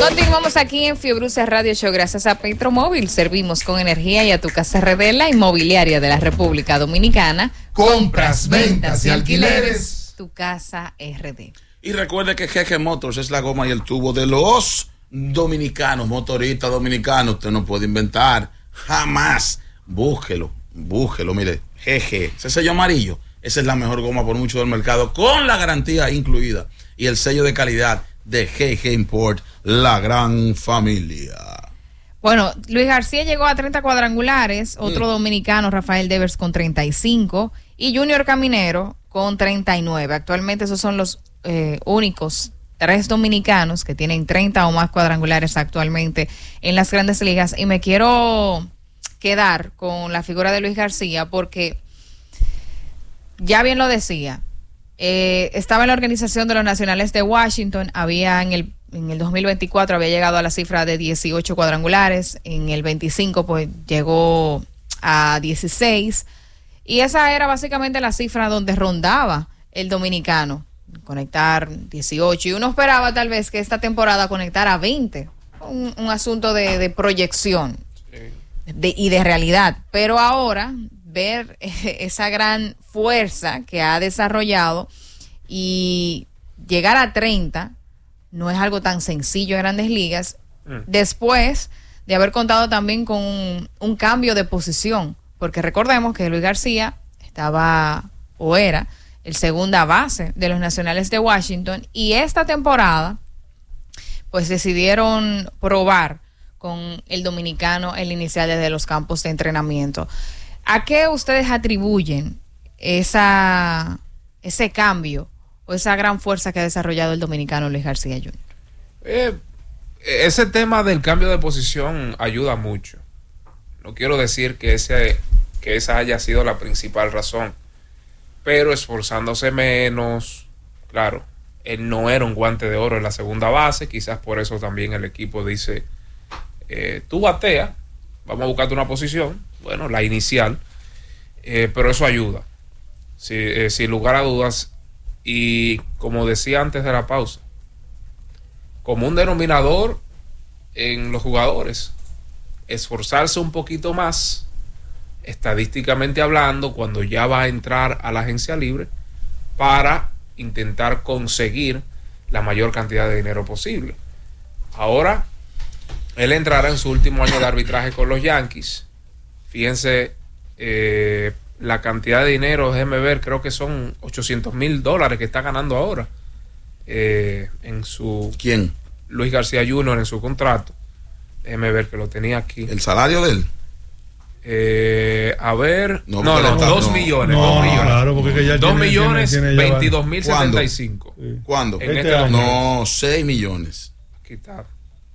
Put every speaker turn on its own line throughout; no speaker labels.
Continuamos aquí en Fiebruce Radio Show gracias a Petromóvil. Servimos con energía y a tu casa RD, la inmobiliaria de la República Dominicana.
Compras, ventas y alquileres.
Tu casa RD.
Y recuerde que GG Motors es la goma y el tubo de los dominicanos, motoristas dominicanos. Usted no puede inventar jamás. Búsquelo, mire, GG, ese sello amarillo, esa es la mejor goma por mucho del mercado, con la garantía incluida y el sello de calidad de GG Import, la gran familia.
Bueno, Luis García llegó a 30 cuadrangulares, otro dominicano, Rafael Devers, con 35, y Junior Caminero con 39. Actualmente esos son los únicos 3 dominicanos que tienen 30 o más cuadrangulares actualmente en las grandes ligas. Y me quiero quedar con la figura de Luis García porque, ya bien lo decía, estaba en la organización de los Nacionales de Washington, había en el 2024 había llegado a la cifra de 18 cuadrangulares, en el 25 pues llegó a 16, y esa era básicamente la cifra donde rondaba el dominicano, conectar 18, y uno esperaba tal vez que esta temporada conectara 20, un asunto de proyección y de realidad, pero ahora ver esa gran fuerza que ha desarrollado y llegar a 30 no es algo tan sencillo en Grandes Ligas, después de haber contado también con un cambio de posición, porque recordemos que Luis García estaba o era el segunda base de los Nacionales de Washington, y esta temporada pues decidieron probar con el dominicano el inicial desde los campos de entrenamiento. ¿A qué ustedes atribuyen ese cambio o esa gran fuerza que ha desarrollado el dominicano Luis García Jr.?
Ese tema del cambio de posición ayuda mucho. No quiero decir que esa haya sido la principal razón, pero esforzándose menos, claro, él no era un guante de oro en la segunda base, quizás por eso también el equipo dice, tú batea, vamos a buscarte una posición, bueno, la inicial, pero eso ayuda, sin lugar a dudas. Y como decía antes de la pausa, como un denominador en los jugadores, esforzarse un poquito más, estadísticamente hablando, cuando ya va a entrar a la agencia libre, para intentar conseguir la mayor cantidad de dinero posible. Ahora, él entrará en su último año de arbitraje con los Yankees. Fíjense, la cantidad de dinero, déjeme ver, creo que son $800,000 que está ganando ahora en su...
¿Quién?
Luis García Jr. en su contrato. Déjeme ver que lo tenía aquí.
¿El salario de él?
A ver,
no,
2 millones.
No,
2 millones.
claro, porque que ya
2 millones,
tiene
22,075.
¿Cuándo?
Este año.
No, 6 millones.
Aquí está.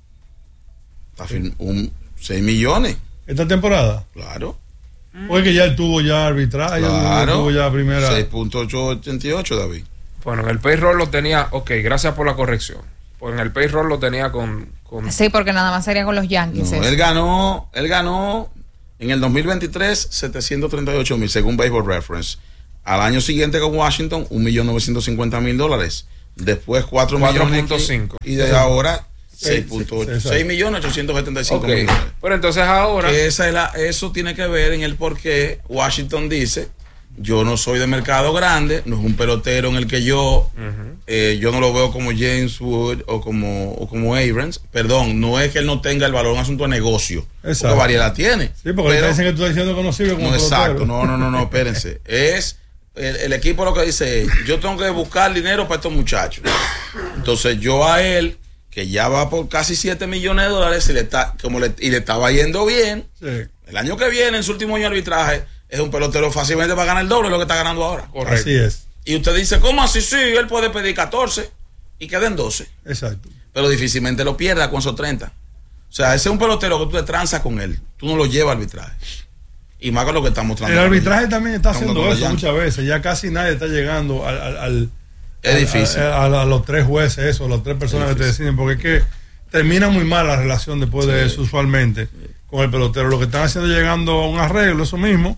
6 millones.
¿Esta temporada?
Claro.
Porque ya él tuvo ya arbitraje,
Claro.
tuvo ya primera.
6.888, David.
Bueno, en el payroll lo tenía, ok, gracias por la corrección. Pues en el payroll lo tenía con...
Sí, porque nada más sería con los Yankees.
No, él ganó en el 2023 $738,000 según Baseball Reference. Al año siguiente con Washington $1,950,000. Después 4,5 y de ahora 6.8, 6,875,000.
Pero entonces ahora
que eso tiene que ver en el por qué Washington dice: yo no soy de mercado grande, no es un pelotero en el que yo no lo veo como James Wood o como Abrams. Perdón, no es que él no tenga el valor, es un asunto de negocio. Exacto. Porque variedad tiene.
Sí, porque pero, dicen que tú estás diciendo que no sirve como pelotero.
Exacto, no, espérense. Es el equipo lo que dice es: yo tengo que buscar dinero para estos muchachos. Entonces yo a él, que ya va por casi $7 millones, y le estaba yendo bien, sí. El año que viene, en su último año de arbitraje, es un pelotero fácilmente para ganar el doble de lo que está ganando ahora.
Correcto.
Así es.
Y usted dice, ¿cómo así? Sí, él puede pedir 14 y queden 12.
Exacto.
Pero difícilmente lo pierda con esos 30. O sea, ese es un pelotero que tú te transas con él. Tú no lo llevas al arbitraje. Y más con lo que estamos tratando.
El arbitraje también está haciendo eso muchas veces. Ya casi nadie está llegando
es difícil.
A los 3 jueces, eso, a las 3 personas que te deciden, porque es que termina muy mal la relación después de eso, usualmente, con el pelotero. Lo que están haciendo es llegando a un arreglo, eso mismo,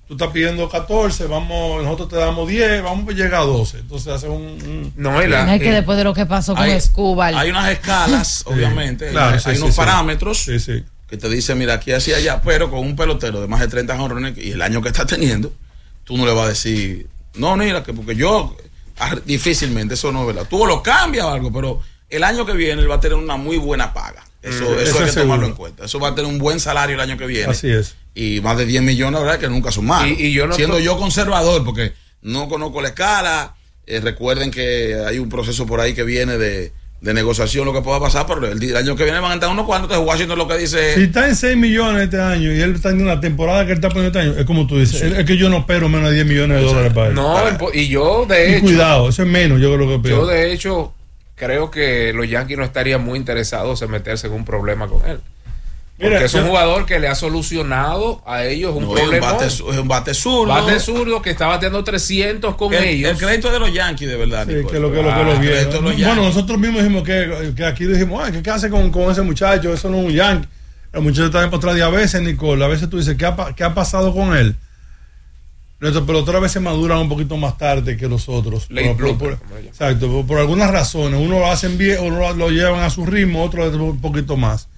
tú estás pidiendo 14, nosotros te damos 10, vamos a llegar a 12. Entonces hace
No,
es que después de lo que pasó con Escobar.
Hay unas escalas, obviamente,
claro,
hay unos parámetros
sí.
que te dicen, mira, aquí así allá, pero con un pelotero de más de 30 jonrones y el año que está teniendo, tú no le vas a decir, no, mira, que porque yo, difícilmente, eso no es verdad. Tú lo cambias o algo, pero el año que viene él va a tener una muy buena paga. Eso hay que tomarlo en cuenta. Eso va a tener un buen salario el año que viene.
Así es.
Y más de 10 millones, ¿verdad? Que nunca son malos.
Y yo no
siendo yo conservador, porque no conozco la escala. Recuerden que hay un proceso por ahí que viene de negociación, lo que pueda pasar, pero el año que viene van a entrar unos cuantos. Entonces Washington lo que dice...
Si está en 6 millones este año y él está en una temporada que él está poniendo este año, es como tú dices, es que yo no espero menos de 10 millones de dólares para él.
No, y yo de hecho...
Cuidado, eso es menos, yo creo que peor.
Yo de hecho creo que los Yankees no estarían muy interesados en meterse en un problema con él. Porque es un jugador que le ha solucionado a ellos un problema.
Es un bate zurdo.
Bate zurdo que está bateando 300 con ellos.
El crédito de los Yankees, de verdad.
Sí, que lo vieron. Bueno, nosotros mismos dijimos que aquí dijimos, ¿qué hace con ese muchacho? Eso no es un Yankee. El muchacho está demostrado y a veces, Nicole, a veces tú dices, ¿qué ha pasado con él? Nuestros peloteros a veces maduran un poquito más tarde que los otros. Exacto, por algunas razones. Uno lo hacen bien, uno lo llevan a su ritmo, otro un poquito más.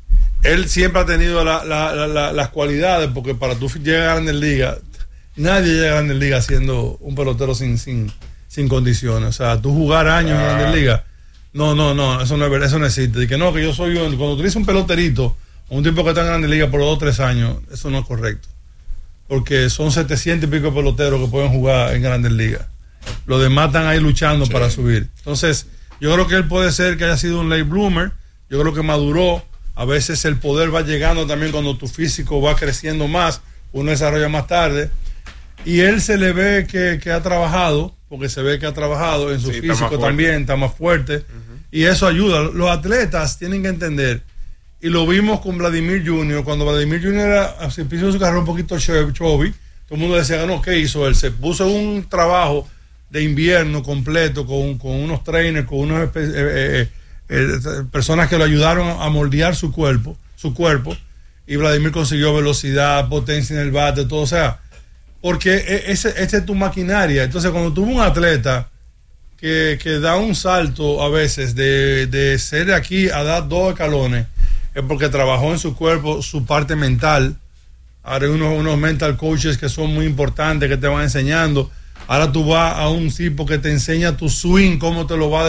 Él siempre ha tenido las cualidades, porque para tú llegar a Grandes Ligas, nadie llega a Grandes Ligas siendo un pelotero sin condiciones. O sea, tú jugar años en Grandes Ligas, no, eso no es verdad, eso no existe. Y que no, que yo soy cuando tú dices un peloterito, un tipo que está en Grandes Ligas por 2 o 3 años, eso no es correcto. Porque son 700 y pico peloteros que pueden jugar en Grandes Ligas. Los demás están ahí luchando para subir. Entonces, yo creo que él puede ser que haya sido un late bloomer, yo creo que maduró. A veces el poder va llegando también cuando tu físico va creciendo más, uno desarrolla más tarde. Y él se le ve que ha trabajado, porque se ve que ha trabajado en su físico también, está más fuerte. Y eso ayuda. Los atletas tienen que entender, y lo vimos con Vladimir Jr., cuando Vladimir Jr. se empezó su carrera un poquito chubby, todo el mundo decía, no, ¿qué hizo él? Se puso un trabajo de invierno completo con unos trainers, con unos... personas que lo ayudaron a moldear su cuerpo, y Vladimir consiguió velocidad, potencia en el bate, todo, o sea, porque esa es tu maquinaria. Entonces cuando tuvo un atleta que da un salto a veces de ser de aquí a dar 2 escalones, es porque trabajó en su cuerpo, su parte mental. Ahora hay unos mental coaches que son muy importantes, que te van enseñando. Ahora tú vas a un tipo que te enseña tu swing, cómo te lo va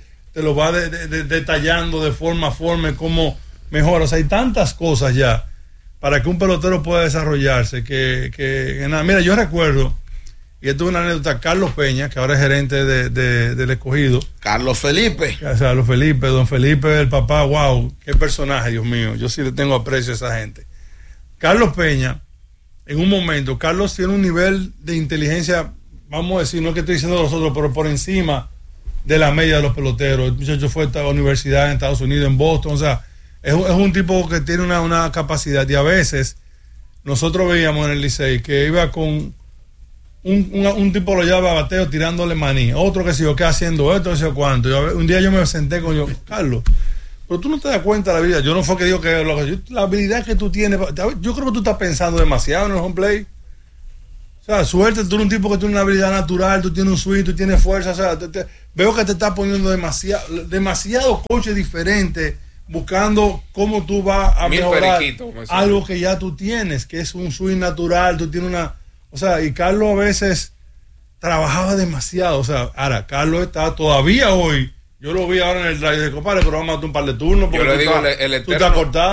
detallando de forma a forma, cómo mejora. O sea, hay tantas cosas ya para que un pelotero pueda desarrollarse que nada. Mira, yo recuerdo, y esto es una anécdota, Carlos Peña, que ahora es gerente del Escogido.
Carlos Felipe,
don Felipe, el papá, wow, qué personaje, Dios mío, yo sí le tengo aprecio a esa gente. Carlos Peña, en un momento, Carlos tiene un nivel de inteligencia, vamos a decir, no es que estoy diciendo de los otros, pero por encima de la media de los peloteros. El muchacho fue a la universidad en Estados Unidos, en Boston, o sea, es un tipo que tiene una capacidad, y a veces nosotros veíamos en el Licey que iba con un tipo lo llevaba a bateo tirándole maní, otro que si yo qué haciendo esto, no sé cuánto. Un día yo me senté con Carlos, pero tú no te das cuenta de la vida. Yo no fue que digo que la habilidad que tú tienes, yo creo que tú estás pensando demasiado en el home play. O sea, suerte, tú eres un tipo que tiene una habilidad natural, tú tienes un swing, tú tienes fuerza, o sea, veo que te estás poniendo demasiado coaches diferentes, buscando cómo tú vas a mejorar algo que ya tú tienes, que es un swing natural, tú tienes una... O sea, y Carlos a veces trabajaba demasiado, o sea, ahora, Carlos está todavía hoy, yo lo vi ahora en el drive de compadre, pero vamos a matar un par de turnos, porque
yo le digo,
tú estás cortado.